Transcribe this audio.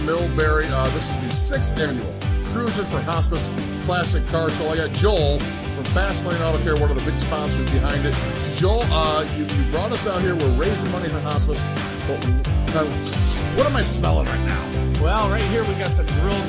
Millbury. This is the 6th annual Cruising for Hospice Classic Car Show. I got Joel from Fastlane Auto Care, one of the big sponsors behind it. Joel, you brought us out here. We're raising money for hospice. But what am I smelling right now? Well, right here we got the grill